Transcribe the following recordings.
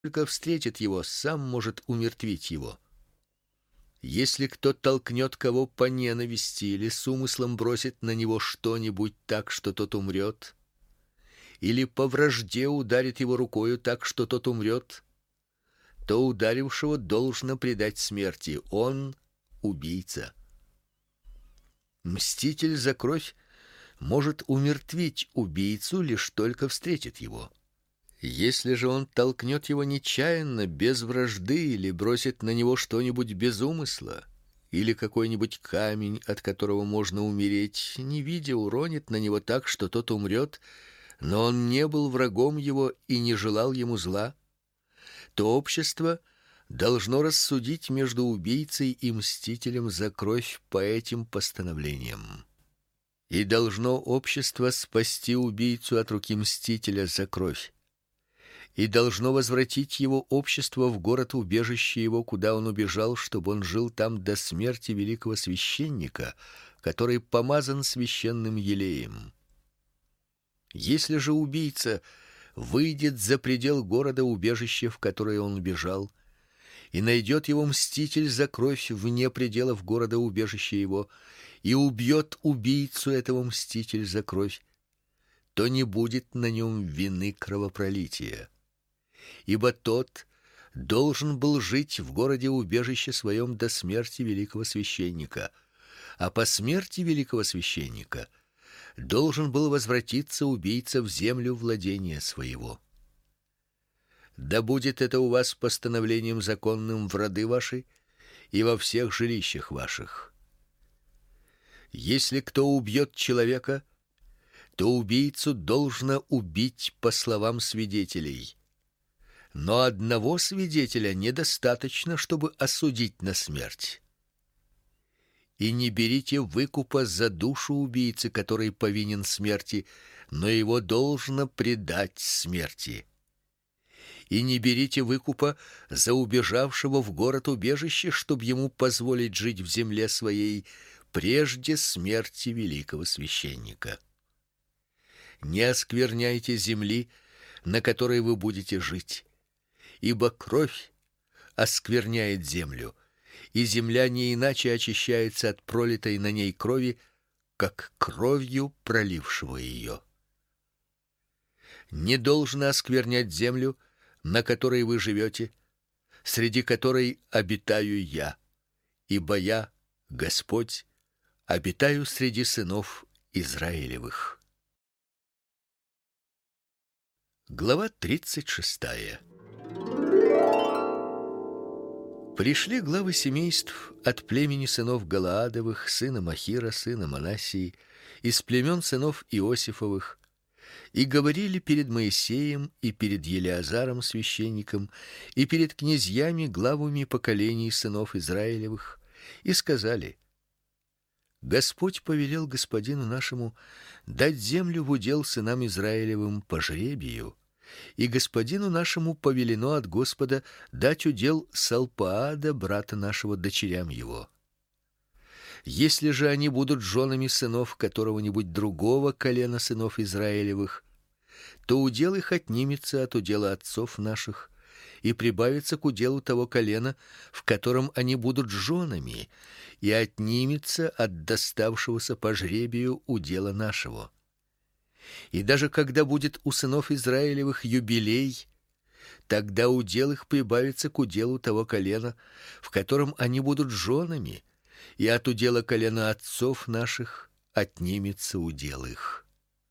только встретит его, сам может умертвить его. Если кто толкнет кого по ненависти или с умыслом бросит на него что-нибудь так, что тот умрет, или по вражде ударит его рукою так, что тот умрет, то ударившего должно предать смерти. Он убийца. Мститель за кровь может умертвить убийцу, лишь только встретит его. Если же он толкнет его нечаянно, без вражды, или бросит на него что-нибудь без умысла, или какой-нибудь камень, от которого можно умереть, не видя, уронит на него так, что тот умрет, но он не был врагом его и не желал ему зла, то общество должно рассудить между убийцей и мстителем за кровь по этим постановлениям. И должно общество спасти убийцу от руки мстителя за кровь, и должно возвратить его общество в город-убежище его, куда он убежал, чтобы он жил там до смерти великого священника, который помазан священным елеем. Если же убийца выйдет за предел города-убежища, в которое он убежал, и найдет его мститель за кровь вне пределов города-убежища его, и убьет убийцу этого мститель за кровь, то не будет на нем вины кровопролития, ибо тот должен был жить в городе-убежище своем до смерти великого священника, а по смерти великого священника должен был возвратиться убийца в землю владения своего. Да будет это у вас постановлением законным в роды ваши и во всех жилищах ваших. Если кто убьет человека, то убийцу должно убить по словам свидетелей. Но одного свидетеля недостаточно, чтобы осудить на смерть. И не берите выкупа за душу убийцы, который повинен смерти, но его должно предать смерти. И не берите выкупа за убежавшего в город-убежище, чтобы ему позволить жить в земле своей прежде смерти великого священника. Не оскверняйте земли, на которой вы будете жить, ибо кровь оскверняет землю, и земля не иначе очищается от пролитой на ней крови, как кровью пролившего ее. Не должно осквернять землю, на которой вы живете, среди которой обитаю я, ибо я, Господь, обитаю среди сынов Израилевых. Глава 36. Пришли главы семейств от племени сынов Галаадовых, сына Махира, сына Манассии, из племен сынов Иосифовых, и говорили перед Моисеем и перед Елеазаром священником и перед князьями, главами поколений сынов Израилевых, и сказали: Господь повелел господину нашему дать землю в удел сынам Израилевым по жребию, и господину нашему повелено от Господа дать удел Салпаада, брата нашего, дочерям его. Если же они будут женами сынов которого-нибудь другого колена сынов Израилевых, то удел их отнимется от удела отцов наших и прибавится к уделу того колена, в котором они будут женами, и отнимется от доставшегося по жребию удела нашего. И даже когда будет у сынов Израилевых юбилей, тогда удел их прибавится к уделу того колена, в котором они будут женами, и от удела колена отцов наших отнимется удел их.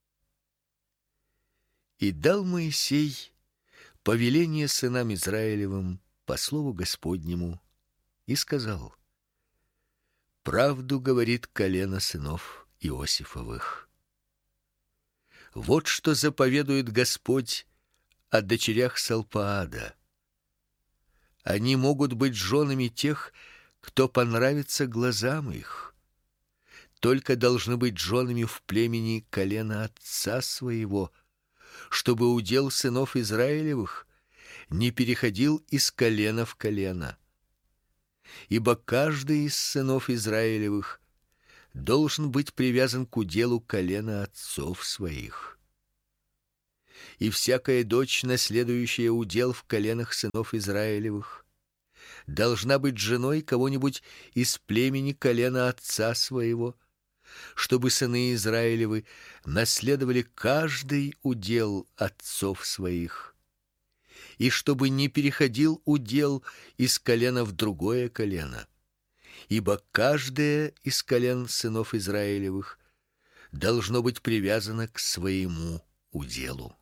И дал Моисей повеление сынам Израилевым по слову Господнему и сказал: правду говорит колено сынов Иосифовых. Вот что заповедует Господь о дочерях Салпаада. Они могут быть женами тех, кто понравится глазам их, только должны быть женами в племени колена отца своего, чтобы удел сынов Израилевых не переходил из колена в колено. Ибо каждый из сынов Израилевых должен быть привязан к уделу колена отцов своих. и всякая дочь, наследующая удел в коленах сынов Израилевых, должна быть женой кого-нибудь из племени колена отца своего, чтобы сыны Израилевы наследовали каждый удел отцов своих, и чтобы не переходил удел из колена в другое колено, ибо каждое из колен сынов Израилевых должно быть привязано к своему уделу.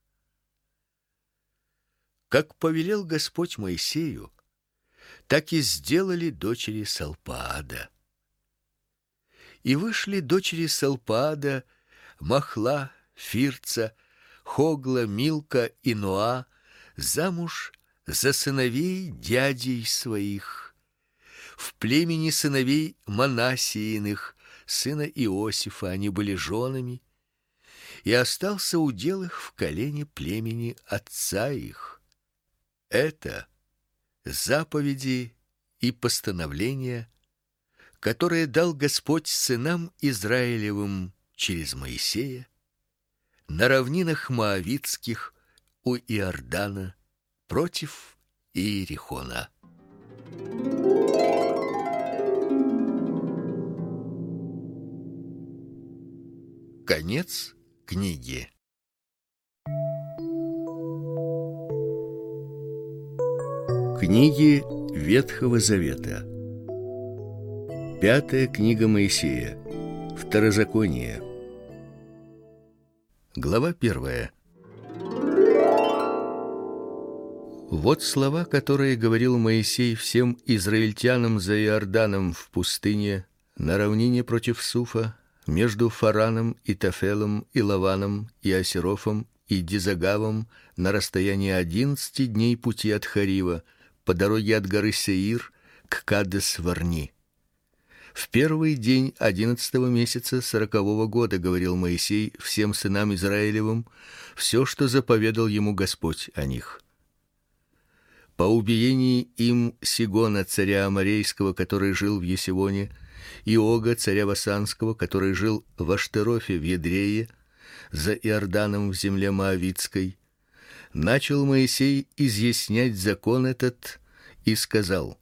Как повелел Господь Моисею, так и сделали дочери Салпаада. И вышли дочери Салпаада, Махла, Фирца, Хогла, Милка и Ноа замуж за сыновей дядей своих в племени сыновей Манассииных, сына Иосифа, они были женами, и остался удел их в колене племени отца их. Это заповеди и постановления, которые дал Господь сынам Израилевым через Моисея на равнинах моавитских у Иордана против Иерихона. Конец книги. Книги Ветхого Завета. 5 книга Моисея. Второзаконие. Глава 1. Вот слова, которые говорил Моисей всем израильтянам за Иорданом в пустыне, на равнине против Суфа, между Фараном и Тафелом и Лаваном и Асерофом и Дизагавом, на расстоянии 11 дней пути от Харива, по дороге от горы Сеир к Кадес-Варни. В первый день 11-го месяца 40-го года говорил Моисей всем сынам Израилевым все, что заповедал ему Господь о них. По убиении им Сигона, царя Аморейского, который жил в Есевоне, и Ога, царя Васанского, который жил в Аштерофе в Едрее, за Иорданом в земле моавитской, начал Моисей изъяснять закон этот и сказал: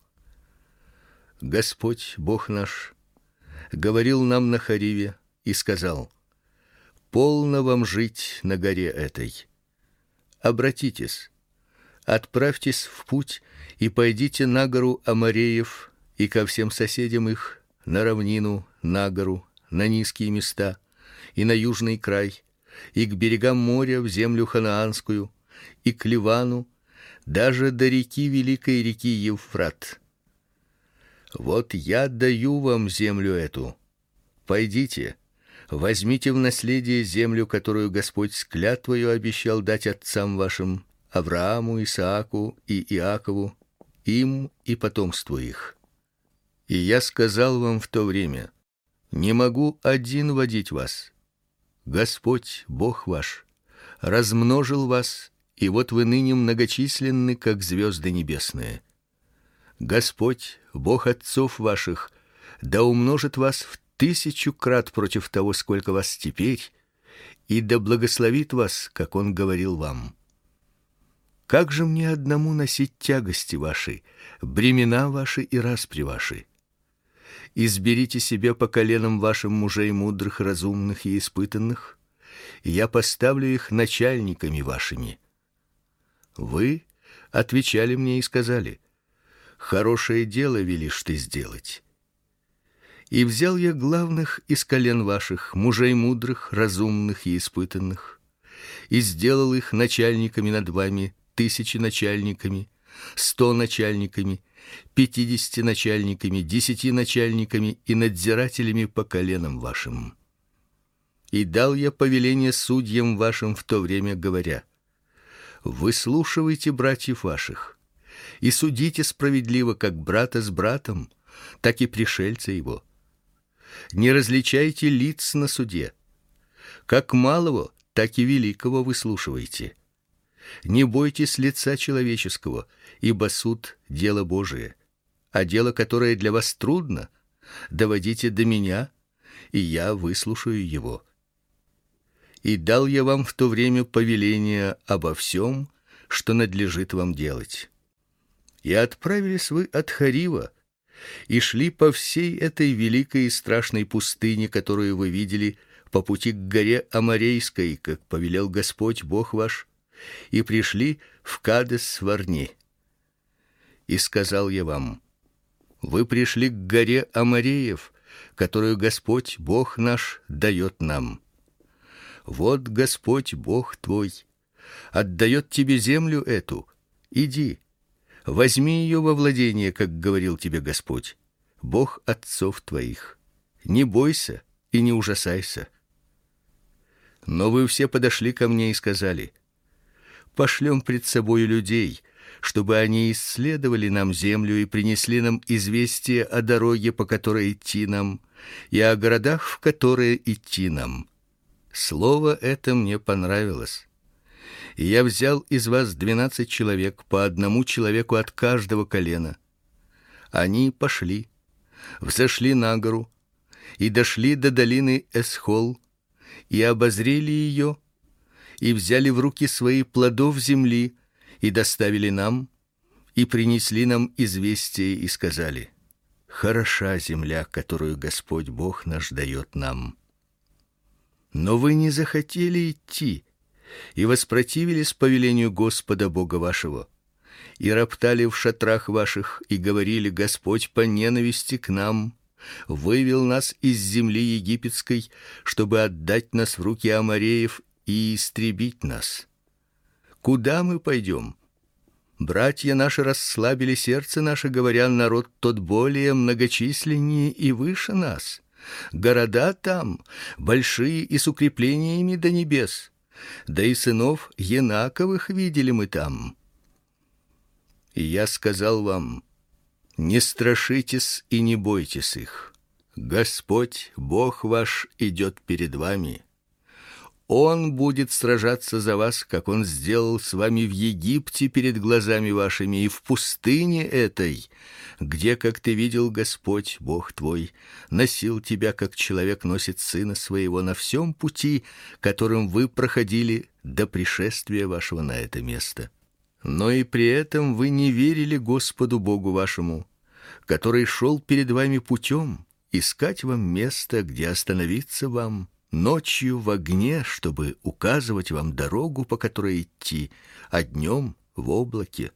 Господь, Бог наш, говорил нам на Хариве и сказал: полно вам жить на горе этой. Обратитесь, отправьтесь в путь и пойдите на гору Амореев и ко всем соседям их, на равнину, на гору, на низкие места и на южный край, и к берегам моря в землю ханаанскую, и к Ливану, даже до реки великой реки Евфрат. Вот я даю вам землю эту. Пойдите, возьмите в наследие землю, которую Господь с клятвою обещал дать отцам вашим, Аврааму, Исааку и Иакову, им и потомству их. И я сказал вам в то время: не могу один водить вас. Господь, Бог ваш, размножил вас, и вот вы ныне многочисленны, как звезды небесные. Господь, Бог отцов ваших, да умножит вас в 1000 крат против того, сколько вас теперь, и да благословит вас, как Он говорил вам. Как же мне одному носить тягости ваши, бремена ваши и распри ваши? Изберите себе по коленам вашим мужей мудрых, разумных и испытанных, и я поставлю их начальниками вашими. Вы отвечали мне и сказали: хорошее дело велишь ты сделать. И взял я главных из колен ваших, мужей мудрых, разумных и испытанных, и сделал их начальниками над вами, 1000 начальниками, 100 начальниками, 50 начальниками, 10 начальниками и надзирателями по коленам вашим. И дал я повеление судьям вашим в то время, говоря: выслушивайте братьев ваших и судите справедливо как брата с братом, так и пришельца его. Не различайте лиц на суде. Как малого, так и великого выслушивайте. Не бойтесь лица человеческого, ибо суд — дело Божие, а дело, которое для вас трудно, доводите до меня, и я выслушаю его. И дал я вам в то время повеление обо всем, что надлежит вам делать. И отправились вы от Харива, и шли по всей этой великой и страшной пустыне, которую вы видели, по пути к горе Аморейской, как повелел Господь Бог ваш, и пришли в Кадес-Варне. И сказал я вам: вы пришли к горе Амореев, которую Господь Бог наш дает нам. Вот Господь Бог твой отдает тебе землю эту. Иди, возьми ее во владение, как говорил тебе Господь, Бог отцов твоих. Не бойся и не ужасайся. Но вы все подошли ко мне и сказали: пошлем пред собою людей, чтобы они исследовали нам землю и принесли нам известие о дороге, по которой идти нам, и о городах, в которые идти нам. Слово это мне понравилось. И я взял из вас 12 человек, по одному человеку от каждого колена. Они пошли, взошли на гору и дошли до долины Эсхол, и обозрели ее, и взяли в руки свои плодов земли, и доставили нам, и принесли нам известие, и сказали: хороша земля, которую Господь Бог наш дает нам. Но вы не захотели идти, и воспротивились повелению Господа Бога вашего, и роптали в шатрах ваших, и говорили: Господь по ненависти к нам вывел нас из земли египетской, чтобы отдать нас в руки амореев и истребить нас. Куда мы пойдем? Братья наши расслабили сердце наше, говоря: народ тот более многочисленнее и выше нас. Города там большие и с укреплениями до небес. Да и сынов Енаковых видели мы там. И я сказал вам: не страшитесь и не бойтесь их. Господь Бог ваш идет перед вами. Он будет сражаться за вас, как он сделал с вами в Египте перед глазами вашими, и в пустыне этой, где, как ты видел, Господь Бог твой носил тебя, как человек носит сына своего, на всем пути, которым вы проходили до пришествия вашего на это место. Но и при этом вы не верили Господу Богу вашему, который шел перед вами путем искать вам место, где остановиться вам, ночью в огне, чтобы указывать вам дорогу, по которой идти, а днем в облаке.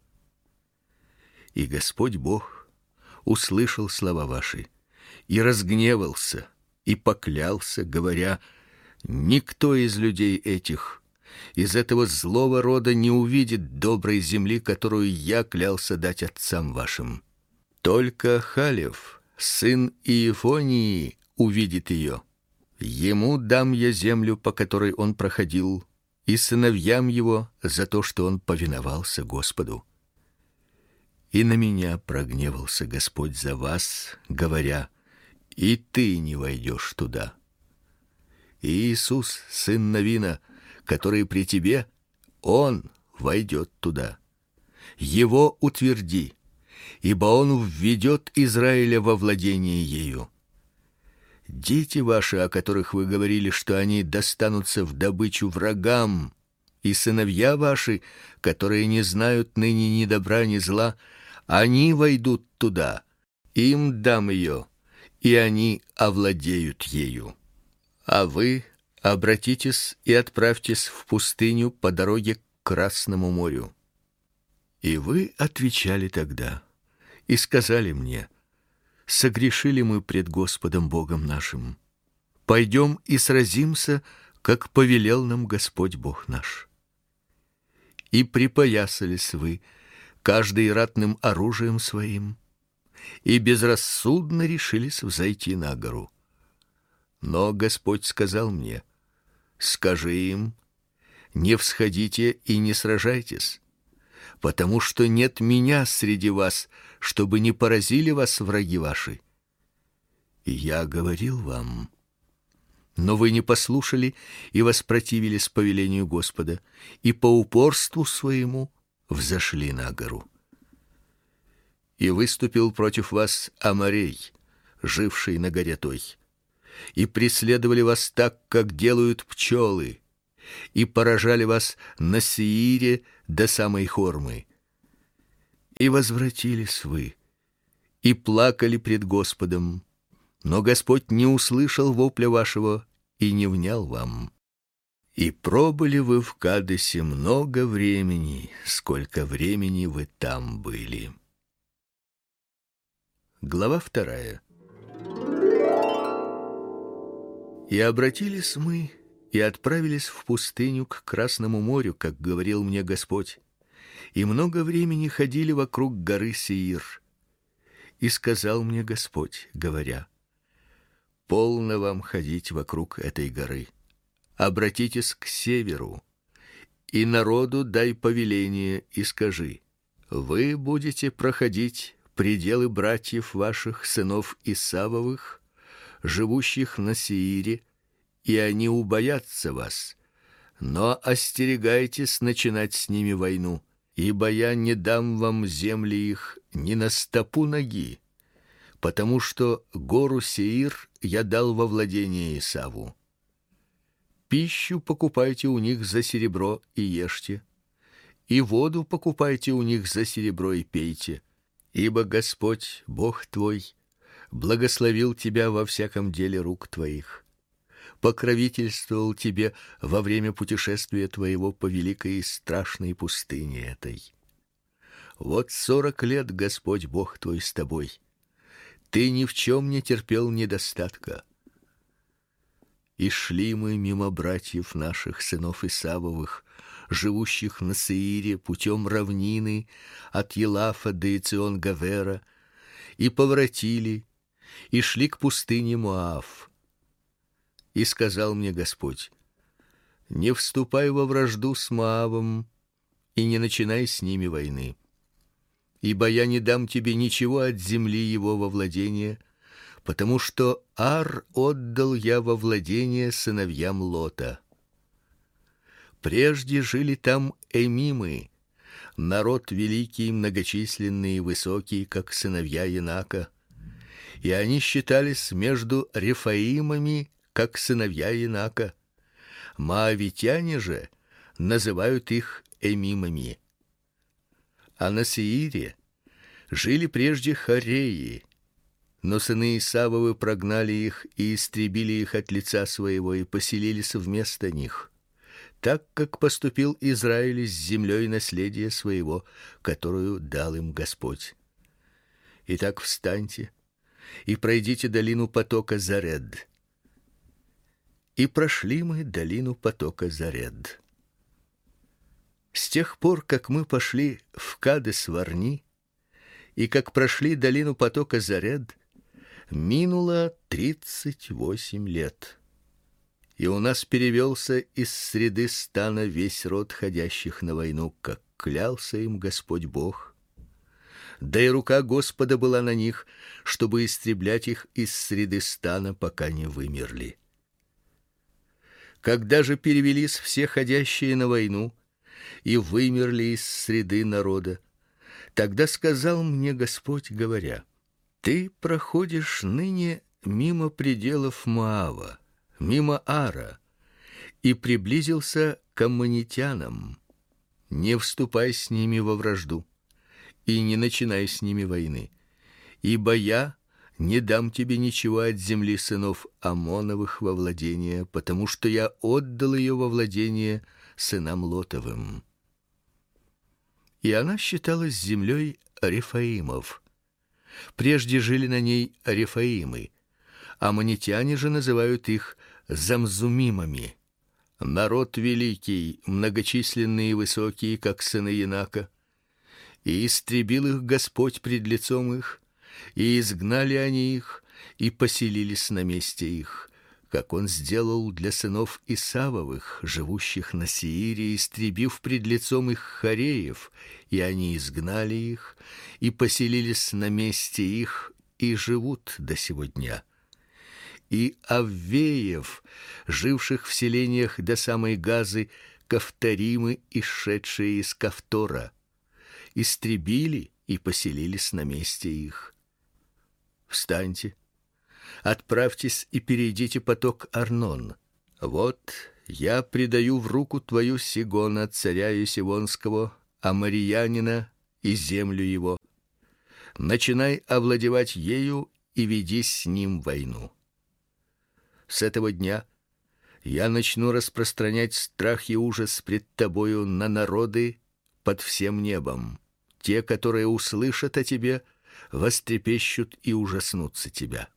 И Господь Бог услышал слова ваши и разгневался и поклялся, говоря: никто из людей этих, из этого злого рода, не увидит доброй земли, которую я клялся дать отцам вашим. Только Халев, сын Иефонии, увидит ее. Ему дам я землю, по которой он проходил, и сыновьям его за то, что он повиновался Господу. И на меня прогневался Господь за вас, говоря: и ты не войдешь туда. И Иисус, сын Навина, который при тебе, он войдет туда. Его утверди, ибо он введет Израиля во владение ею. Дети ваши, о которых вы говорили, что они достанутся в добычу врагам, и сыновья ваши, которые не знают ныне ни добра, ни зла, они войдут туда. Им дам ее, и они овладеют ею. А вы обратитесь и отправьтесь в пустыню по дороге к Красному морю. И вы отвечали тогда и сказали мне: согрешили мы пред Господом Богом нашим. Пойдем и сразимся, как повелел нам Господь Бог наш. И припоясались вы, каждый ратным оружием своим, и безрассудно решились взойти на гору. Но Господь сказал мне: скажи им: не всходите и не сражайтесь, потому что нет меня среди вас, чтобы не поразили вас враги ваши. И я говорил вам, но вы не послушали и воспротивились повелению Господа, и по упорству своему взошли на гору. И выступил против вас Аморей, живший на горе той, и преследовали вас так, как делают пчелы, и поражали вас на Сеире до самой Хормы. И возвратились вы, и плакали пред Господом, но Господь не услышал вопля вашего и не внял вам. И пробыли вы в Кадесе много времени, сколько времени вы там были. Глава 2. И обратились мы и отправились в пустыню к Красному морю, как говорил мне Господь. И много времени ходили вокруг горы Сеир. И сказал мне Господь, говоря: полно вам ходить вокруг этой горы. Обратитесь к северу, и народу дай повеление и скажи: вы будете проходить пределы братьев ваших, сынов Исавовых, живущих на Сеире, и они убоятся вас. Но остерегайтесь начинать с ними войну, ибо я не дам вам земли их ни на стопу ноги, потому что гору Сеир я дал во владение Исаву. Пищу покупайте у них за серебро и ешьте, и воду покупайте у них за серебро и пейте, ибо Господь, Бог твой, благословил тебя во всяком деле рук твоих, покровительствовал тебе во время путешествия твоего по великой и страшной пустыне этой. Вот 40 лет Господь Бог твой с тобой. Ты ни в чем не терпел недостатка. И шли мы мимо братьев наших, сынов Исавовых, живущих на Сеире, путем равнины от Елафа до Эцион-Гавера, и поворотили, и шли к пустыне Моав. И сказал мне Господь: не вступай во вражду с Моавом и не начинай с ними войны, ибо я не дам тебе ничего от земли его во владение, потому что Ар отдал я во владение сыновьям Лота. Прежде жили там эмимы, народ великий, многочисленный и высокий, как сыновья Енака, и они считались между Рефаимами, как сыновья Енака. Моавитяне же называют их эмимами. А на Сеире жили прежде хореи, но сыны Исавовы прогнали их и истребили их от лица своего и поселились вместо них, так как поступил Израиль с землей наследия своего, которую дал им Господь. Итак, встаньте и пройдите долину потока Заред. И прошли мы долину потока Заред. С тех пор, как мы пошли в Кадес-Варни, и как прошли долину потока Заред, минуло 38 лет. И у нас перевелся из среды стана весь род ходящих на войну, как клялся им Господь Бог. Да и рука Господа была на них, чтобы истреблять их из среды стана, пока не вымерли. Когда же перевелись все ходящие на войну и вымерли из среды народа, тогда сказал мне Господь, говоря: ты проходишь ныне мимо пределов Моава, мимо Ара, и приблизился к аммонитянам. Не вступай с ними во вражду и не начинай с ними войны, ибо я не дам тебе ничего от земли сынов Амоновых во владение, потому что я отдал ее во владение сынам Лотовым. И она считалась землей Рефаимов. Прежде жили на ней Рефаимы, аммонитяне же называют их Замзумимами. Народ великий, многочисленный и высокий, как сыны Енака. И истребил их Господь пред лицом их, и изгнали они их, и поселились на месте их, как он сделал для сынов Исавовых, живущих на Сеире, истребив пред лицом их хореев, и они изгнали их, и поселились на месте их, и живут до сего дня. И аввеев, живших в селениях до самой Газы, кавторимы, исшедшие из Кавтора, истребили и поселились на месте их. Встаньте, отправьтесь и перейдите поток Арнон. Вот Я предаю в руку твою Сигона, царя Есивонского, амориянина, и землю его. Начинай овладевать ею и веди с ним войну. С этого дня я начну распространять страх и ужас пред тобою на народы под всем небом. Те, которые услышат о тебе, вострепещут и ужаснутся тебя.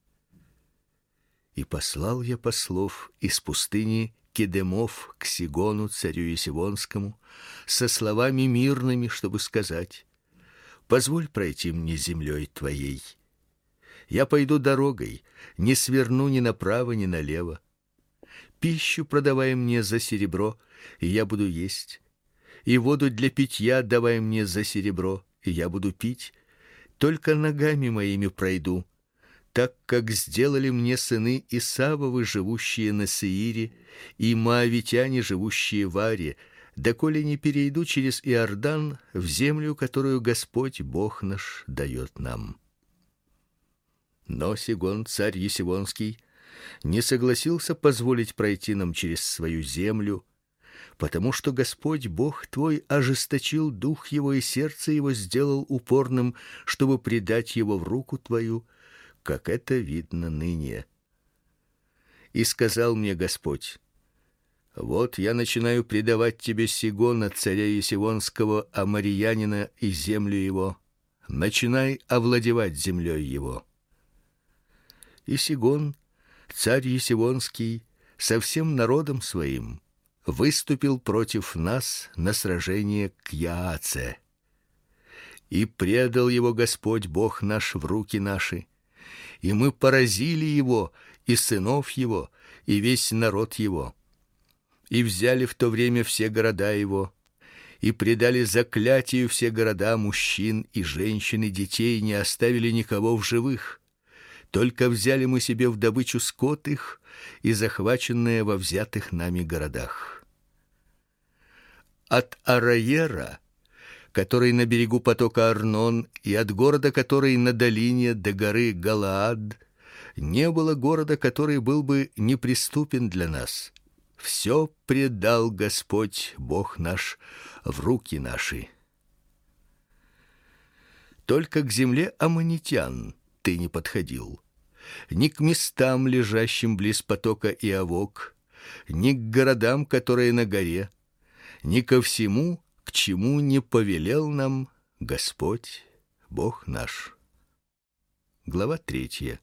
И послал я послов из пустыни Кедемов к Сигону, царю Есивонскому, со словами мирными, чтобы сказать: позволь пройти мне землей твоей. Я пойду дорогой, не сверну ни направо, ни налево. Пищу продавай мне за серебро, и я буду есть, и воду для питья давай мне за серебро, и я буду пить. Только ногами моими пройду, так как сделали мне сыны Исавовы, живущие на Сеире, и моавитяне, живущие в Аре, доколе не перейду через Иордан в землю, которую Господь Бог наш дает нам. Но Сигон, царь Есивонский, не согласился позволить пройти нам через свою землю, потому что Господь Бог твой ожесточил дух его, и сердце его сделал упорным, чтобы предать его в руку твою, как это видно ныне. И сказал мне Господь: вот я начинаю предавать тебе Сигона, царя Есивонского, амориянина, и землю его. Начинай овладевать землей его. И Сигон, царь Есивонский, со всем народом своим выступил против нас на сражение к Яаце. И предал его Господь Бог наш в руки наши, и мы поразили его, и сынов его, и весь народ его. И взяли в то время все города его, и предали заклятию все города, мужчин и женщин и детей, не оставили никого в живых. Только взяли мы себе в добычу скот их и захваченное во взятых нами городах. От Араера, который на берегу потока Арнон, и от города, который на долине до горы Галаад, не было города, который был бы неприступен для нас. Все предал Господь Бог наш в руки наши. Только к земле аммонитян ты не подходил, ни к местам, лежащим близ потока Иавок, ни к городам, которые на горе, ни ко всему, к чему не повелел нам Господь Бог наш. Глава 3.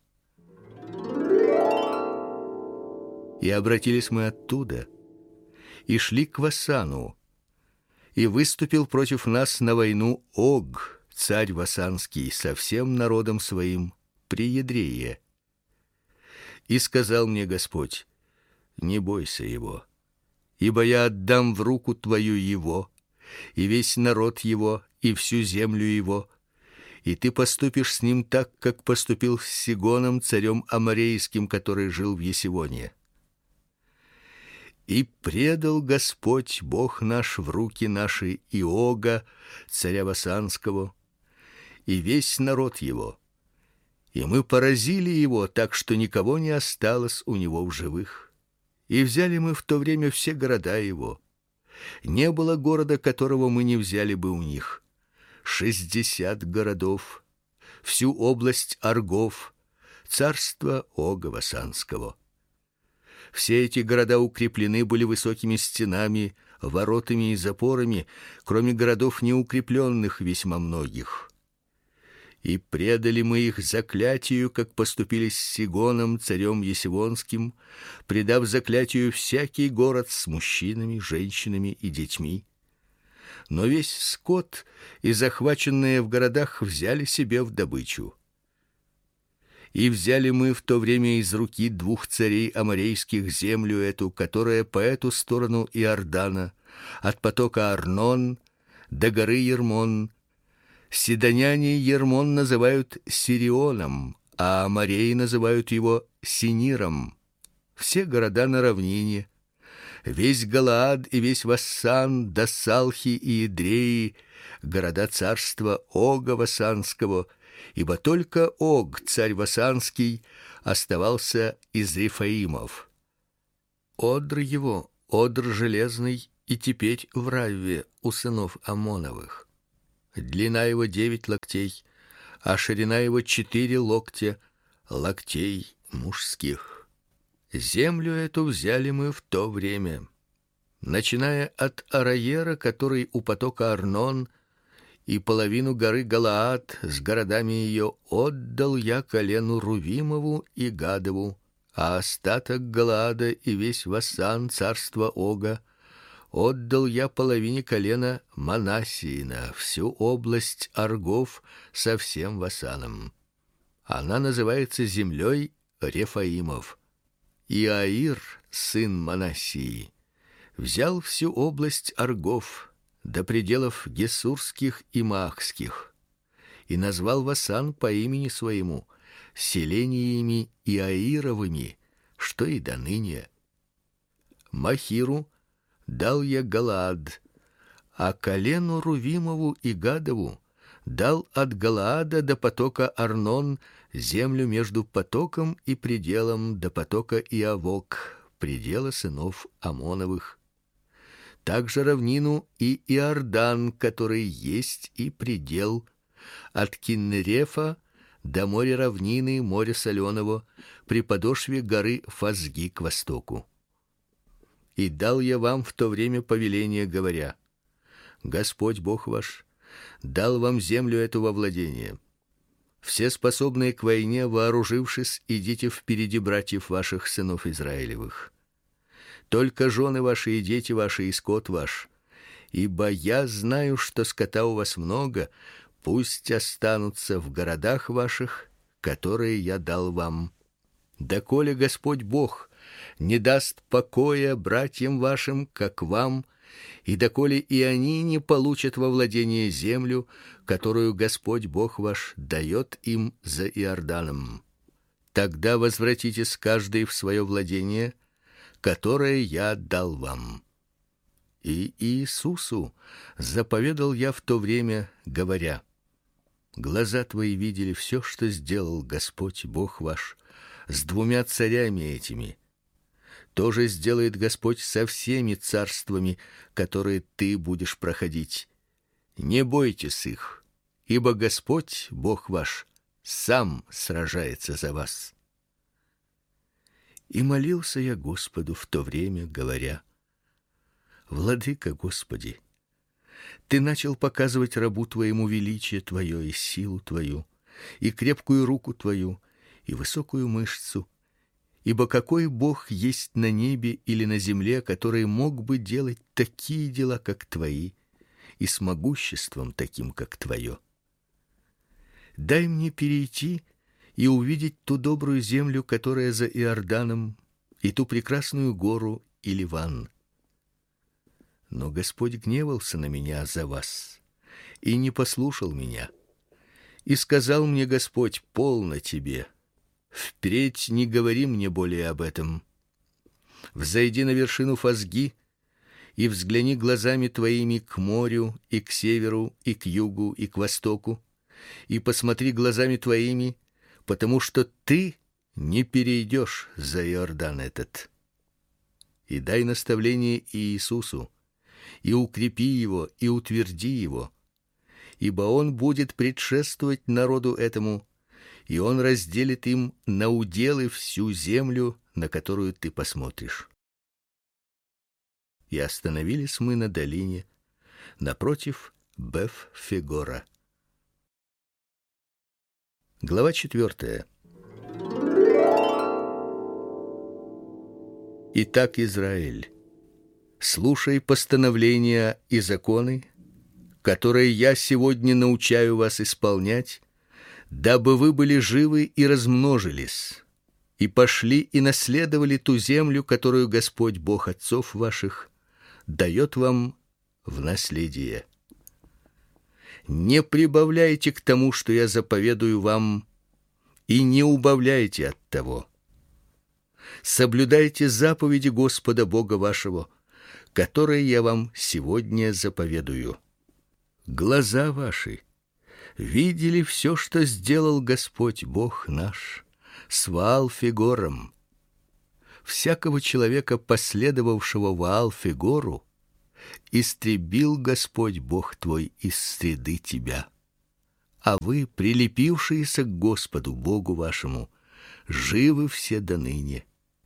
И обратились мы оттуда, и шли к Васану, и выступил против нас на войну Ог, царь Васанский, со всем народом своим при Едрее. И сказал мне Господь: не бойся его, ибо я отдам в руку твою его, и весь народ его, и всю землю его, и ты поступишь с ним так, как поступил с Сигоном, царем аморейским, который жил в Есивоне. И предал Господь Бог наш в руки наши и Ога, царя Васанского, и весь народ его, и мы поразили его так, что никого не осталось у него в живых. И взяли мы в то время все города его. Не было города, которого мы не взяли бы у них. 60 городов, всю область Аргов, царство Ога Васанского. Все эти города укреплены были высокими стенами, воротами и запорами, кроме городов неукрепленных весьма многих. И предали мы их заклятию, как поступили с Сигоном, царем Есивонским, предав заклятию всякий город с мужчинами, женщинами и детьми. Но весь скот и захваченные в городах взяли себе в добычу. И взяли мы в то время из руки 2 царей аморейских землю эту, которая по эту сторону Иордана, от потока Арнон до горы Ермон. Сидоняне Ермон называют Сирионом, а амореи называют его Синиром. Все города на равнине, весь Галаад и весь Вассан, до Салхи и Идреи, города царства Ога Васанского, ибо только Ог, царь Васанский, оставался из Рефаимов. одр его, одр железный, и теперь в Равве у сынов Амоновых. Длина его 9 локтей, а ширина его 4 локтя, локтей мужских. Землю эту взяли мы в то время, начиная от Араера, который у потока Арнон, и половину горы Галаад с городами ее отдал я колену Рувимову и Гадову, а остаток Галаада и весь Васан, царство Ога, отдал я половине колена Манассиина, всю область Аргов со всем Васаном. Она называется землей Рефаимов. И Аир, сын Манассии, взял всю область Аргов до пределов гессурских и маахских, и назвал Васан по имени своему, селениями Иаировыми, что и до ныне. Махиру дал я Галаад, а колену Рувимову и Гадову дал от Галаада до потока Арнон землю между потоком и пределом до потока Иавок, предела сынов Амоновых. Также равнину и Иордан, который есть и предел, от Киннерефа до моря равнины, моря соленого, при подошве горы Фазги к востоку. И дал я вам в то время повеление, говоря: Господь Бог ваш дал вам землю эту во владение. Все способные к войне, вооружившись, идите впереди братьев ваших, сынов Израилевых. Только жены ваши и дети ваши и скот ваш, ибо я знаю, что скота у вас много, пусть останутся в городах ваших, которые я дал вам. Доколе Господь Бог не даст покоя братьям вашим, как вам, и доколе и они не получат во владение землю, которую Господь Бог ваш дает им за Иорданом. Тогда возвратитесь каждый в свое владение, которое я дал вам. И Иисусу заповедал я в то время, говоря: глаза твои видели все, что сделал Господь Бог ваш с 2 царями этими. То же сделает Господь со всеми царствами, которые ты будешь проходить. Не бойтесь их, ибо Господь Бог ваш сам сражается за вас. И молился я Господу в то время, говоря: Владыка Господи, Ты начал показывать рабу Твоему величие Твое и силу Твою, и крепкую руку Твою, и высокую мышцу. Ибо какой Бог есть на небе или на земле, который мог бы делать такие дела, как Твои, и с могуществом таким, как Твое? Дай мне перейти и увидеть ту добрую землю, которая за Иорданом, и ту прекрасную гору и Ливан. Но Господь гневался на меня за вас и не послушал меня. И сказал мне Господь: полно тебе, впредь не говори мне более об этом. Взойди на вершину Фазги и взгляни глазами твоими к морю и к северу и к югу и к востоку, и посмотри глазами твоими, потому что ты не перейдешь за Иордан этот. И дай наставление Иисусу, и укрепи его, и утверди его, ибо он будет предшествовать народу этому, и он разделит им на уделы всю землю, на которую ты посмотришь. И остановились мы на долине напротив Беф-Фегора. Глава 4. Итак, Израиль, слушай постановления и законы, которые я сегодня научаю вас исполнять, дабы вы были живы и размножились, и пошли и наследовали ту землю, которую Господь Бог отцов ваших дает вам в наследие. Не прибавляйте к тому, что я заповедую вам, и не убавляйте от того. Соблюдайте заповеди Господа Бога вашего, которые я вам сегодня заповедую. Глаза ваши видели все, что сделал Господь Бог наш с Ваал-Фегором. всякого человека, последовавшего Ваал-Фегору, истребил Господь Бог твой из среды тебя. А вы, прилепившиеся к Господу Богу вашему, живы все доныне.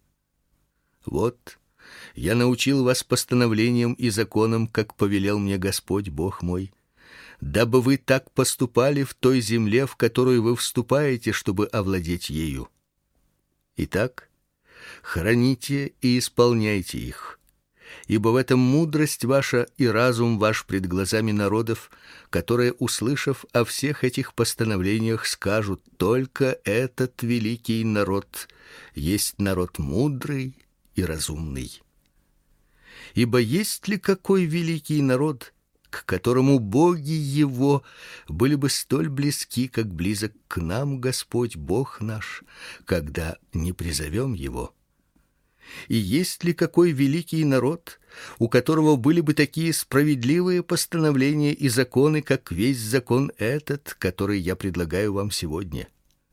Вот я научил вас постановлениям и законам, как повелел мне Господь Бог мой, дабы вы так поступали в той земле, в которую вы вступаете, чтобы овладеть ею. Итак, храните и исполняйте их, ибо в этом мудрость ваша и разум ваш пред глазами народов, которые, услышав о всех этих постановлениях, скажут: только этот великий народ есть народ мудрый и разумный. Ибо есть ли какой великий народ, к которому боги его были бы столь близки, как близок к нам Господь Бог наш, когда не призовем его? И есть ли какой великий народ, у которого были бы такие справедливые постановления и законы, как весь закон этот, который я предлагаю вам сегодня?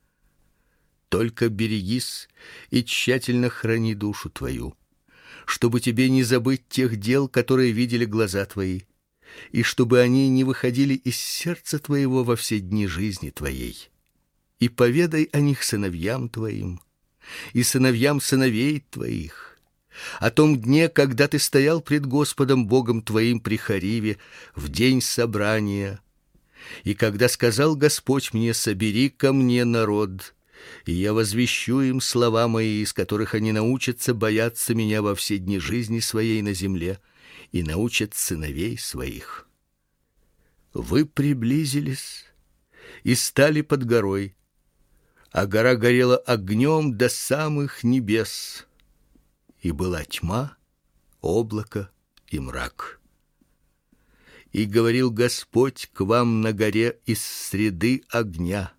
Только берегись и тщательно храни душу твою, чтобы тебе не забыть тех дел, которые видели глаза твои, и чтобы они не выходили из сердца твоего во все дни жизни твоей. И поведай о них сыновьям твоим и сыновьям сыновей твоих, о том дне, когда ты стоял пред Господом Богом твоим при Хориве в день собрания, и когда сказал Господь мне: собери ко мне народ, и я возвещу им слова мои, из которых они научатся бояться меня во все дни жизни своей на земле, и научат сыновей своих. Вы приблизились и стали под горой, а гора горела огнем до самых небес, и была тьма, облако и мрак. И говорил Господь к вам на горе из среды огня.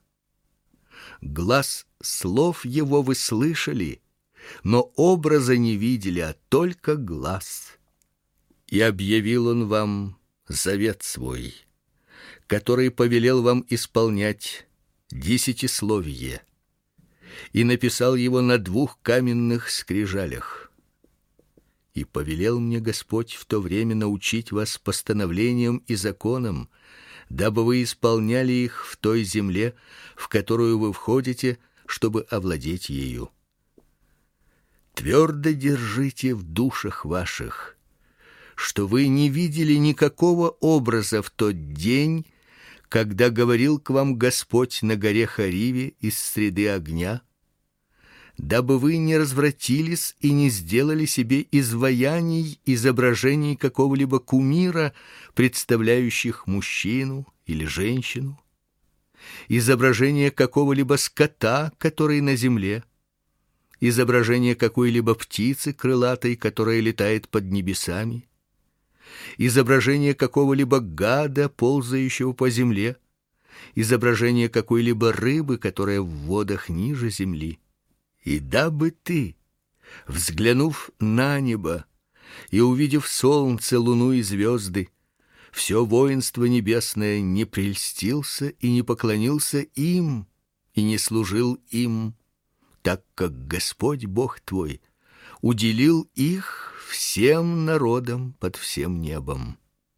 Глас слов его вы слышали, но образа не видели, а только глас. И объявил он вам завет свой, который повелел вам исполнять, десятисловие, и написал его на 2 каменных скрижалях. И повелел мне Господь в то время научить вас постановлениям и законам, дабы вы исполняли их в той земле, в которую вы входите, чтобы овладеть ею. Твердо держите в душах ваших, что вы не видели никакого образа в тот день, когда говорил к вам Господь на горе Хориве из среды огня, дабы вы не развратились и не сделали себе изваяний, изображений какого-либо кумира, представляющих мужчину или женщину, изображение какого-либо скота, который на земле, изображение какой-либо птицы крылатой, которая летает под небесами, изображение какого-либо гада, ползающего по земле, изображение какой-либо рыбы, которая в водах ниже земли. И дабы ты, взглянув на небо и увидев солнце, луну и звезды, все воинство небесное, не прельстился и не поклонился им и не служил им, так как Господь Бог твой уделил их всем народам под всем небом.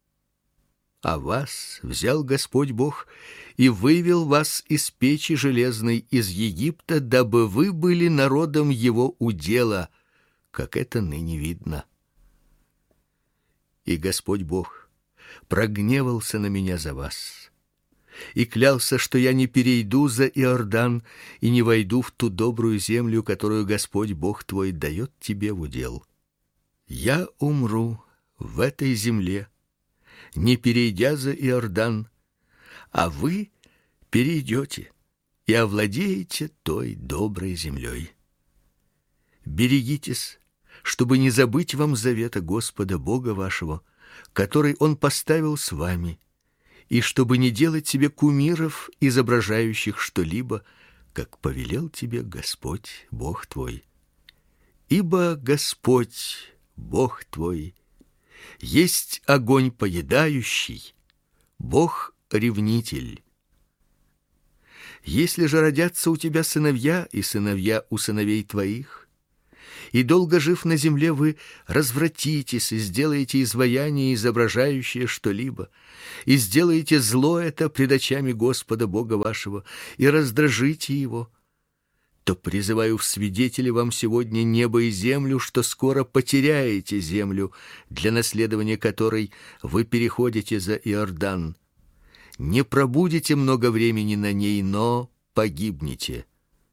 А вас взял Господь Бог и вывел вас из печи железной из Египта, дабы вы были народом его удела, как это ныне видно. И Господь Бог прогневался на меня за вас и клялся, что я не перейду за Иордан и не войду в ту добрую землю, которую Господь Бог твой дает тебе в удел. Я умру в этой земле, не перейдя за Иордан, а вы перейдете и овладеете той доброй землей. Берегитесь, чтобы не забыть вам завета Господа Бога вашего, который Он поставил с вами, и чтобы не делать себе кумиров, изображающих что-либо, как повелел тебе Господь Бог твой. Ибо Господь Бог твой есть огонь поедающий, Бог-ревнитель. Если же родятся у тебя сыновья и сыновья у сыновей твоих, и долго жив на земле, вы развратитесь и сделаете изваяние, изображающее что-либо, и сделаете зло это пред очами Господа Бога вашего, и раздражите его, то призываю в свидетели вам сегодня небо и землю, что скоро потеряете землю, для наследования которой вы переходите за Иордан. Не пробудете много времени на ней, но погибнете.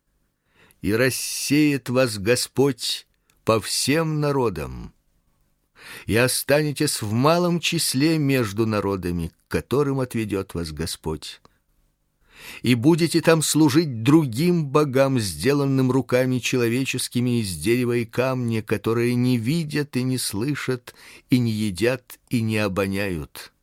И рассеет вас Господь по всем народам, и останетесь в малом числе между народами, к которым отведет вас Господь. И будете там служить другим богам, сделанным руками человеческими из дерева и камня, которые не видят и не слышат, и не едят и не обоняют.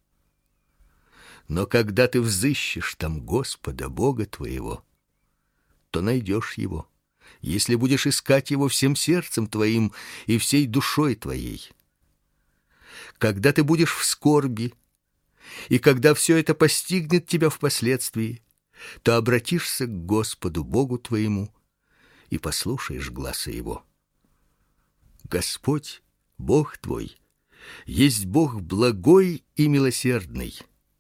Но когда ты взыщешь там Господа Бога твоего, то найдешь его, если будешь искать его всем сердцем твоим и всей душой твоей. Когда ты будешь в скорби, и когда все это постигнет тебя впоследствии, то обратишься к Господу Богу твоему и послушаешь гласа его. Господь, Бог твой, есть Бог благой и милосердный.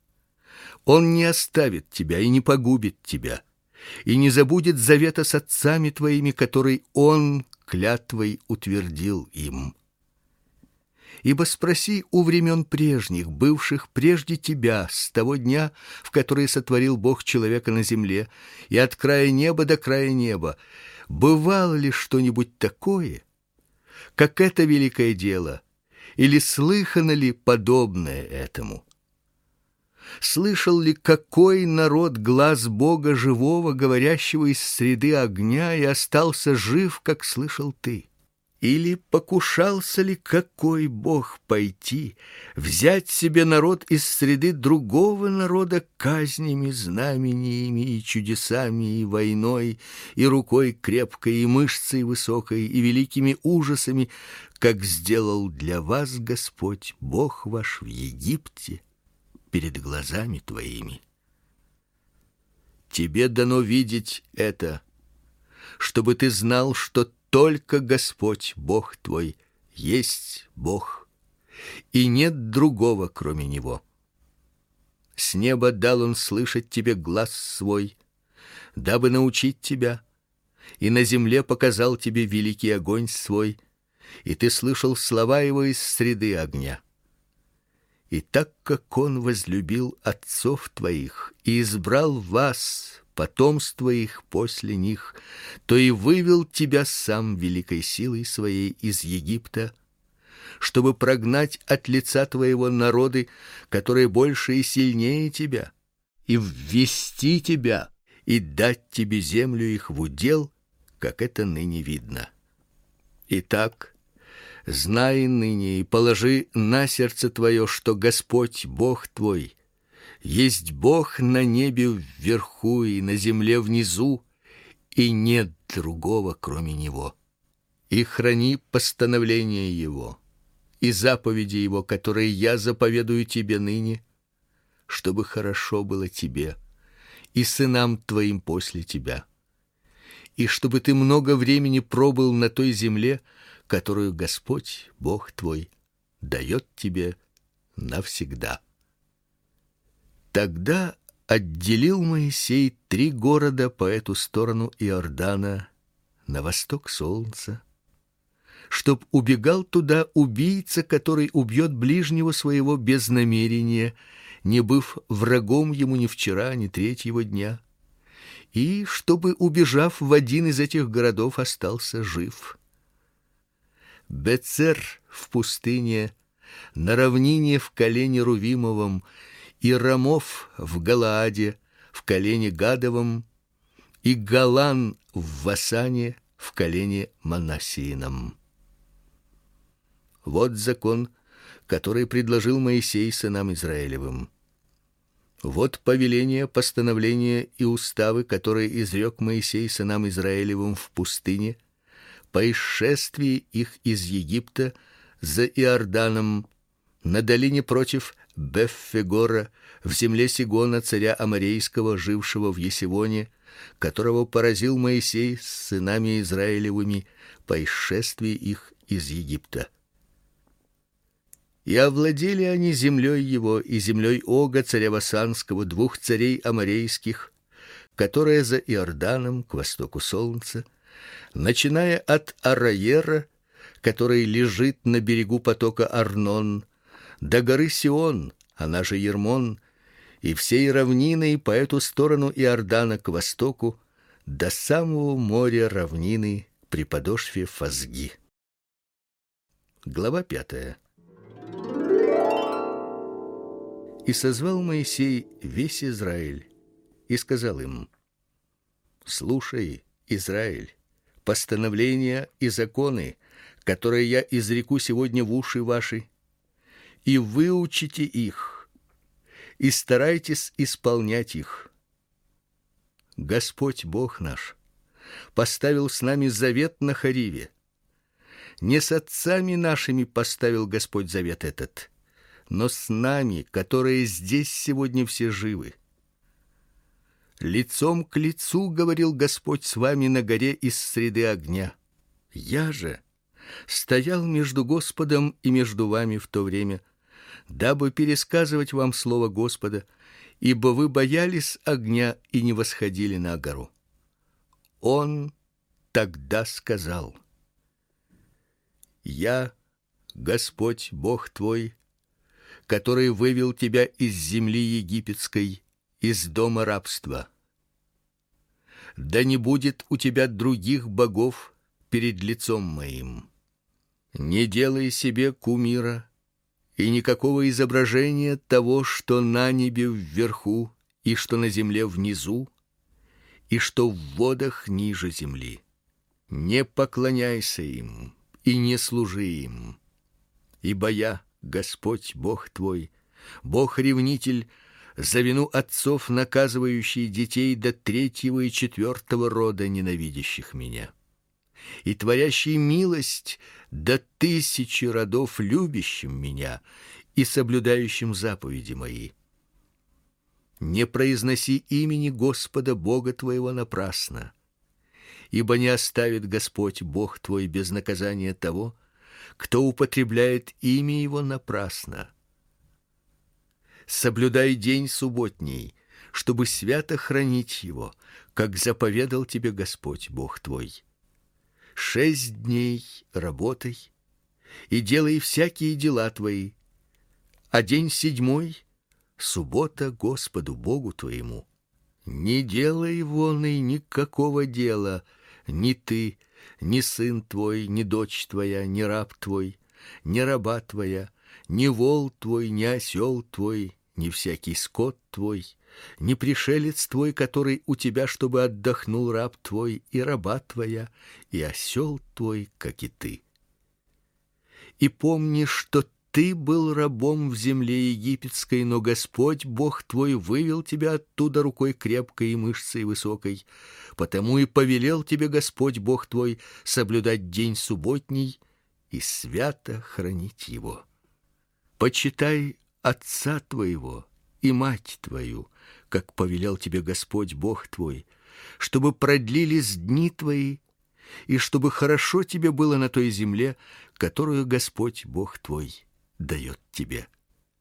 Он не оставит тебя и не погубит тебя, и не забудет завета с отцами твоими, который Он клятвой утвердил им. Ибо спроси у времен прежних, бывших прежде тебя, с того дня, в который сотворил Бог человека на земле, и от края неба до края неба, бывало ли что-нибудь такое, как это великое дело, или слыхано ли подобное этому? Слышал ли какой народ глас Бога живого, говорящего из среды огня, и остался жив, как слышал ты? Или покушался ли какой Бог пойти, взять себе народ из среды другого народа казнями, знамениями и чудесами, и войной, и рукой крепкой, и мышцей высокой, и великими ужасами, как сделал для вас Господь, Бог ваш, в Египте, перед глазами твоими? Тебе дано видеть это, чтобы ты знал, что только Господь, Бог твой, есть Бог, и нет другого, кроме Него. С неба дал Он слышать тебе глас свой, дабы научить тебя, и на земле показал тебе великий огонь свой, и ты слышал слова Его из среды огня. И так как Он возлюбил отцов твоих и избрал вас, потомство их после них, то и вывел тебя сам великой силой своей из Египта, чтобы прогнать от лица твоего народы, которые больше и сильнее тебя, и ввести тебя, и дать тебе землю их в удел, как это ныне видно. Итак, знай ныне и положи на сердце твое, что Господь, Бог твой, есть Бог на небе вверху и на земле внизу, и нет другого, кроме Него. И храни постановления Его и заповеди Его, которые я заповедую тебе ныне, чтобы хорошо было тебе и сынам твоим после тебя, и чтобы ты много времени пробыл на той земле, которую Господь, Бог твой, дает тебе навсегда. Тогда отделил Моисей 3 города по эту сторону Иордана, на восток солнца, чтоб убегал туда убийца, который убьет ближнего своего без намерения, не быв врагом ему ни вчера, ни третьего дня, и чтобы, убежав в один из этих городов, остался жив. Бецер в пустыне, на равнине в колене Рувимовом, и Рамов в Галааде, в колене Гадовом, и Галан в Васане, в колене Манассиином. Вот закон, который предложил Моисей сынам Израилевым. Вот повеления, постановления и уставы, которые изрек Моисей сынам Израилевым в пустыне, по исшествии их из Египта за Иорданом, на долине против Беффегора, в земле Сигона, царя аморейского, жившего в Есевоне, которого поразил Моисей с сынами Израилевыми по исшествии их из Египта. И овладели они землей его и землей Ога, царя Басанского, двух царей аморейских, которая за Иорданом к востоку солнца, начиная от Араера, который лежит на берегу потока Арнон, до горы Сион, она же Ермон, и всей равнины по эту сторону Иордана к востоку, до самого моря равнины при подошве Фазги. Глава 5. И созвал Моисей весь Израиль и сказал им: слушай, Израиль, постановления и законы, которые я изреку сегодня в уши ваши, и выучите их, и старайтесь исполнять их. Господь Бог наш поставил с нами завет на Хориве. Не с отцами нашими поставил Господь завет этот, но с нами, которые здесь сегодня все живы. Лицом к лицу говорил Господь с вами на горе из среды огня. Я же стоял между Господом и между вами в то время, дабы пересказывать вам слово Господа, ибо вы боялись огня и не восходили на гору. Он тогда сказал: Я, Господь Бог твой, который вывел тебя из земли египетской, из дома рабства. Да не будет у тебя других богов перед лицом моим. Не делай себе кумира и никакого изображения того, что на небе вверху и что на земле внизу, и что в водах ниже земли. Не поклоняйся им и не служи им. Ибо я, Господь Бог твой, Бог-ревнитель, за вину отцов, наказывающий детей до 3-го и 4-го рода, ненавидящих меня, и творящий милость до 1000 родов, любящим меня и соблюдающим заповеди мои. Не произноси имени Господа Бога твоего напрасно, ибо не оставит Господь Бог твой без наказания того, кто употребляет имя его напрасно. Соблюдай день субботний, чтобы свято хранить его, как заповедал тебе Господь Бог твой. 6 дней работай и делай всякие дела твои, а день 7 — суббота Господу Богу твоему. Не делай вон и никакого дела, ни ты, ни сын твой, ни дочь твоя, ни раб твой, ни раба твоя, ни вол твой, ни осел твой, ни всякий скот твой, ни пришелец твой, который у тебя, чтобы отдохнул раб твой и раба твоя, и осел твой, как и ты. И помни, что ты был рабом в земле египетской, но Господь Бог твой вывел тебя оттуда рукой крепкой и мышцей высокой, потому и повелел тебе Господь Бог твой соблюдать день субботний и свято хранить его. Почитай отца твоего и мать твою, как повелел тебе Господь Бог твой, чтобы продлились дни твои, и чтобы хорошо тебе было на той земле, которую Господь Бог твой дает тебе.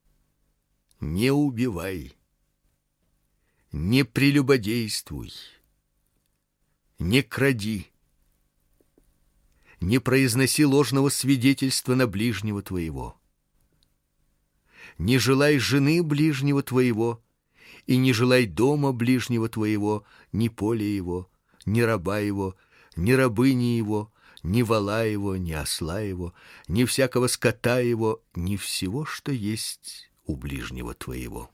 Не убивай, не прелюбодействуй, не кради, не произноси ложного свидетельства на ближнего твоего. Не желай жены ближнего твоего, и не желай дома ближнего твоего, ни поля его, ни раба его, ни рабыни его, ни вола его, ни осла его, ни всякого скота его, ни всего, что есть у ближнего твоего.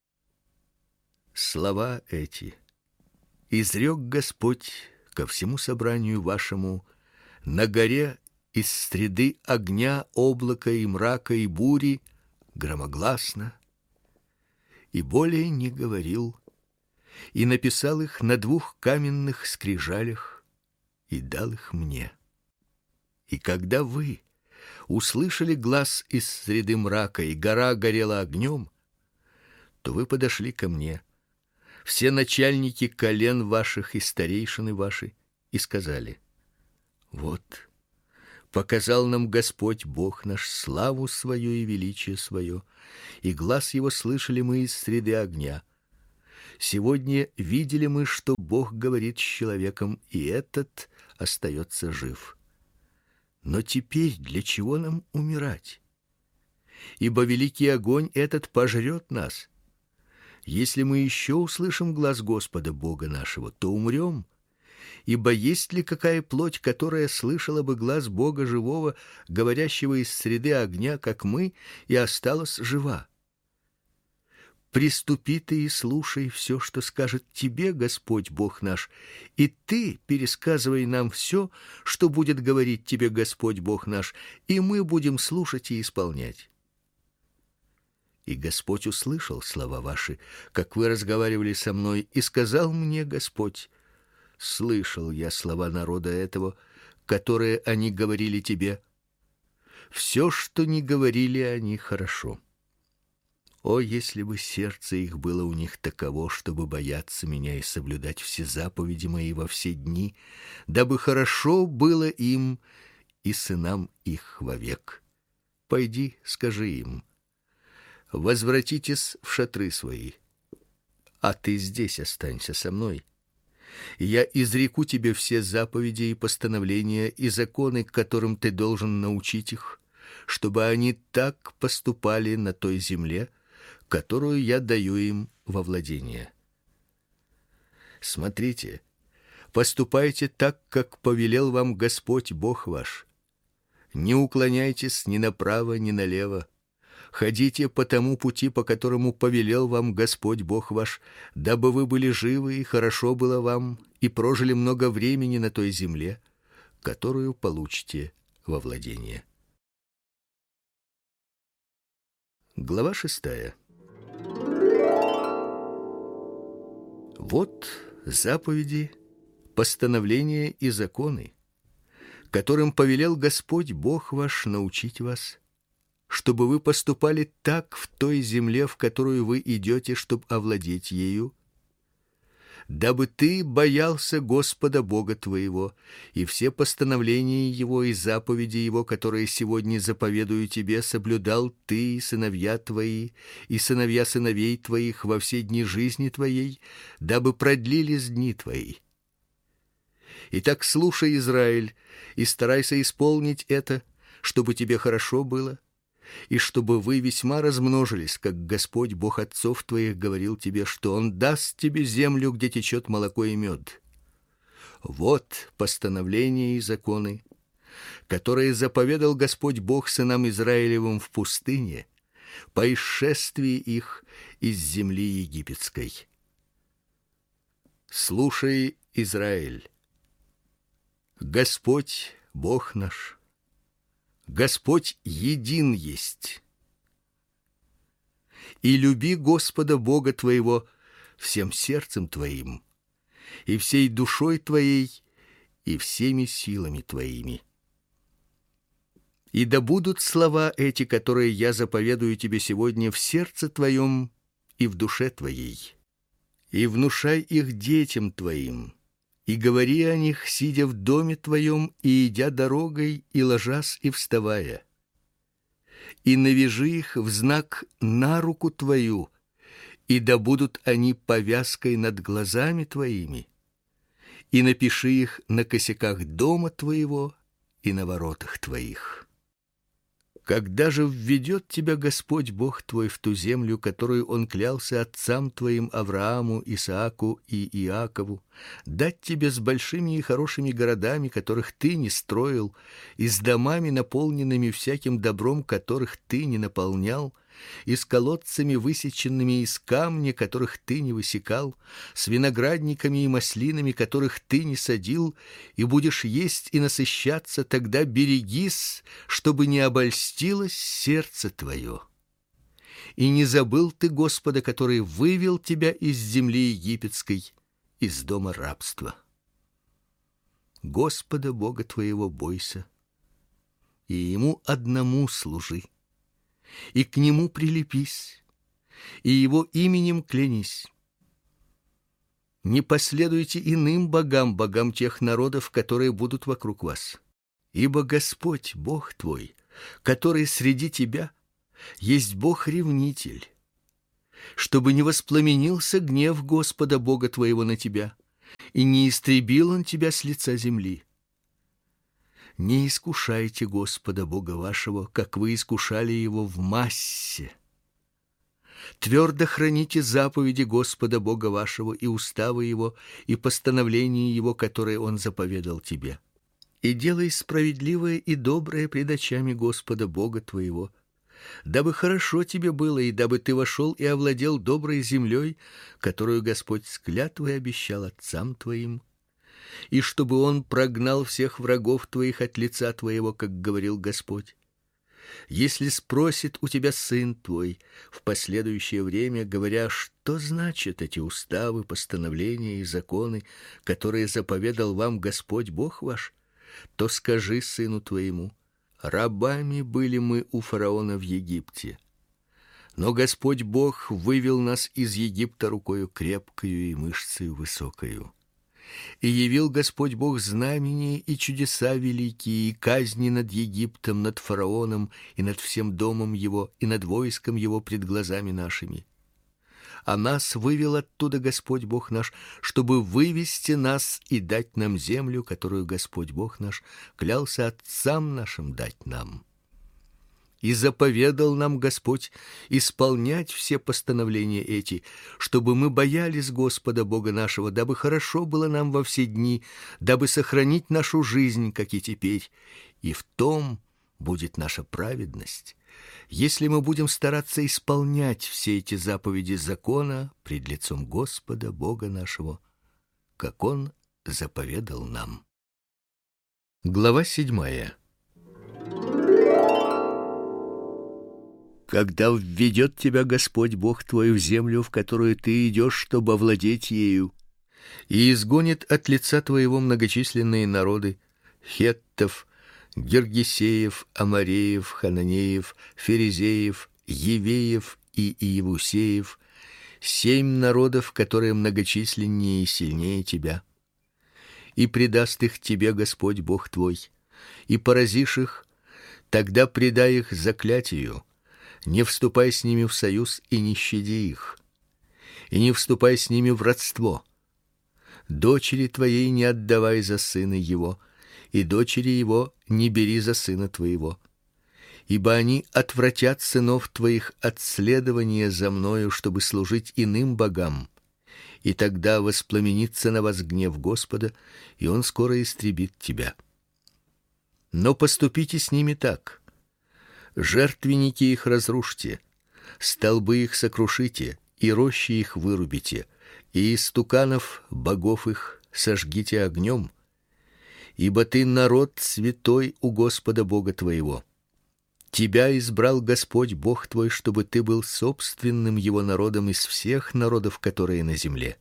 Слова эти изрек Господь ко всему собранию вашему на горе из среды огня, облака и мрака и бури, громогласно, и более не говорил, и написал их на 2 каменных скрижалях и дал их мне. И когда вы услышали глас из среды мрака, и гора горела огнем, то вы подошли ко мне, все начальники колен ваших и старейшины ваши, и сказали: вот показал нам Господь Бог наш славу свою и величие свое, и глас его слышали мы из среды огня. Сегодня видели мы, что Бог говорит с человеком, и этот остается жив. Но теперь для чего нам умирать? Ибо великий огонь этот пожрет нас. Если мы еще услышим глас Господа Бога нашего, то умрем. Ибо есть ли какая плоть, которая слышала бы глас Бога живого, говорящего из среды огня, как мы, и осталась жива? Приступи ты и слушай все, что скажет тебе Господь Бог наш, и ты пересказывай нам все, что будет говорить тебе Господь Бог наш, и мы будем слушать и исполнять. И Господь услышал слова ваши, как вы разговаривали со мной, и сказал мне Господь: слышал я слова народа этого, которые они говорили тебе. Все, что не говорили они, хорошо. О, если бы сердце их было у них таково, чтобы бояться меня и соблюдать все заповеди мои во все дни, дабы хорошо было им и сынам их вовек. Пойди, скажи им: возвратитесь в шатры свои, а ты здесь останься со мной. Я изреку тебе все заповеди и постановления и законы, которым ты должен научить их, чтобы они так поступали на той земле, которую я даю им во владение. Смотрите, поступайте так, как повелел вам Господь Бог ваш. Не уклоняйтесь ни направо, ни налево. Ходите по тому пути, по которому повелел вам Господь Бог ваш, дабы вы были живы и хорошо было вам, и прожили много времени на той земле, которую получите во владение. Глава 6. Вот заповеди, постановления и законы, которым повелел Господь Бог ваш научить вас, чтобы вы поступали так в той земле, в которую вы идете, чтобы овладеть ею, дабы ты боялся Господа Бога твоего, и все постановления Его и заповеди Его, которые сегодня заповедую тебе, соблюдал ты и сыновья твои, и сыновья сыновей твоих во все дни жизни твоей, дабы продлились дни твои. Итак, слушай, Израиль, и старайся исполнить это, чтобы тебе хорошо было, и чтобы вы весьма размножились, как Господь Бог отцов твоих говорил тебе, что Он даст тебе землю, где течет молоко и мед. Вот постановления и законы, которые заповедал Господь Бог сынам Израилевым в пустыне по исшествии их из земли египетской. Слушай, Израиль, Господь Бог наш, Господь един есть. И люби Господа Бога твоего всем сердцем твоим, и всей душой твоей, и всеми силами твоими. И да будут слова эти, которые я заповедую тебе сегодня, в сердце твоем и в душе твоей. И внушай их детям твоим, и говори о них, сидя в доме твоем, и идя дорогой, и ложась, и вставая. И навяжи их в знак на руку твою, и да будут они повязкой над глазами твоими, и напиши их на косяках дома твоего и на воротах твоих. Когда же введет тебя Господь Бог твой в ту землю, которую Он клялся отцам твоим Аврааму, Исааку и Иакову, дать тебе с большими и хорошими городами, которых ты не строил, и с домами, наполненными всяким добром, которых ты не наполнял, и с колодцами, высеченными из камня, которых ты не высекал, с виноградниками и маслинами, которых ты не садил, и будешь есть и насыщаться, тогда берегись, чтобы не обольстилось сердце твое. И не забыл ты Господа, который вывел тебя из земли египетской, из дома рабства. Господа Бога твоего бойся, и Ему одному служи, и к Нему прилепись, и его именем клянись. Не последуйте иным богам тех народов, которые будут вокруг вас. Ибо Господь, Бог твой, который среди тебя, есть Бог-ревнитель, чтобы не воспламенился гнев Господа Бога твоего на тебя, и не истребил он тебя с лица земли. Не искушайте Господа Бога вашего, как вы искушали его в Массе. Твердо храните заповеди Господа Бога вашего и уставы его, и постановления его, которые он заповедал тебе. И делай справедливое и доброе пред очами Господа Бога твоего, дабы хорошо тебе было, и дабы ты вошел и овладел доброй землей, которую Господь с клятвой обещал отцам твоим, и чтобы он прогнал всех врагов твоих от лица твоего, как говорил Господь. Если спросит у тебя сын твой в последующее время, говоря, что значат эти уставы, постановления и законы, которые заповедал вам Господь Бог ваш, то скажи сыну твоему: рабами были мы у фараона в Египте, но Господь Бог вывел нас из Египта рукою крепкою и мышцею высокою. И явил Господь Бог знамения и чудеса великие, и казни над Египтом, над фараоном и над всем домом его, и над войском его пред глазами нашими. А нас вывел оттуда Господь Бог наш, чтобы вывести нас и дать нам землю, которую Господь Бог наш клялся отцам нашим дать нам. И заповедал нам Господь исполнять все постановления эти, чтобы мы боялись Господа Бога нашего, дабы хорошо было нам во все дни, дабы сохранить нашу жизнь, как и теперь, и в том будет наша праведность, если мы будем стараться исполнять все эти заповеди закона пред лицом Господа Бога нашего, как Он заповедал нам. Глава 7. Когда введет тебя Господь Бог твой в землю, в которую ты идешь, чтобы овладеть ею, и изгонит от лица твоего многочисленные народы: хеттов, гиргесеев, амореев, хананеев, ферезеев, евеев и иевусеев, 7 народов, которые многочисленнее и сильнее тебя, и предаст их тебе Господь Бог твой, и поразишь их, тогда предай их заклятию. Не вступай с ними в союз и не щади их, и не вступай с ними в родство. Дочери твоей не отдавай за сына его, и дочери его не бери за сына твоего, ибо они отвратят сынов твоих от следования за мною, чтобы служить иным богам, и тогда воспламенится на вас гнев Господа, и он скоро истребит тебя. Но поступите с ними так: жертвенники их разрушьте, столбы их сокрушите, и рощи их вырубите, и истуканов богов их сожгите огнем, ибо ты народ святой у Господа Бога твоего. Тебя избрал Господь Бог твой, чтобы ты был собственным его народом из всех народов, которые на земле.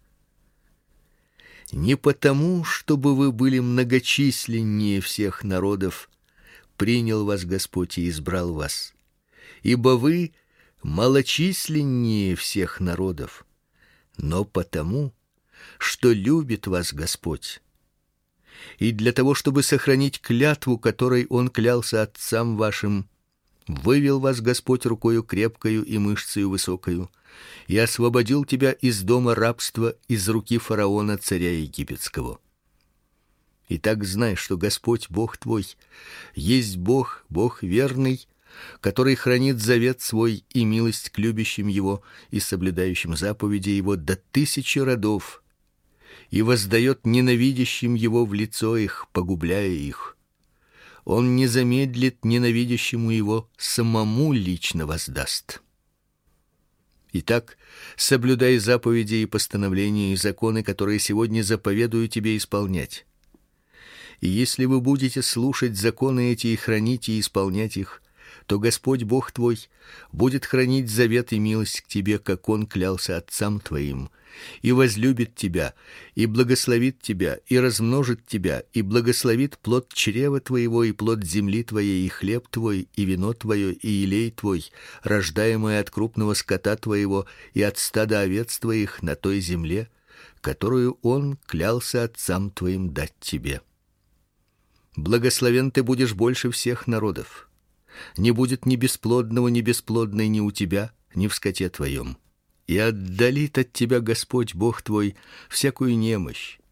Не потому, чтобы вы были многочисленнее всех народов, принял вас Господь и избрал вас, ибо вы малочисленнее всех народов, но потому, что любит вас Господь, и для того, чтобы сохранить клятву, которой Он клялся отцам вашим, вывел вас Господь рукою крепкою и мышцею высокою, и освободил тебя из дома рабства, из руки фараона, царя египетского. Итак, знай, что Господь Бог твой есть Бог, Бог верный, который хранит завет свой и милость к любящим его и соблюдающим заповеди его до 1000 родов, и воздает ненавидящим его в лицо их, погубляя их. Он не замедлит ненавидящему его, самому лично воздаст. Итак, соблюдай заповеди и постановления и законы, которые сегодня заповедую тебе исполнять. И если вы будете слушать законы эти и хранить и исполнять их, то Господь Бог твой будет хранить завет и милость к тебе, как Он клялся отцам твоим, и возлюбит тебя, и благословит тебя, и размножит тебя, и благословит плод чрева твоего, и плод земли твоей, и хлеб твой, и вино твое, и елей твой, рождаемое от крупного скота твоего и от стада овец твоих на той земле, которую он клялся отцам твоим дать тебе. Благословен ты будешь больше всех народов. Не будет ни бесплодного, ни бесплодной ни у тебя, ни в скоте твоем. И отдалит от тебя Господь Бог твой всякую немощь,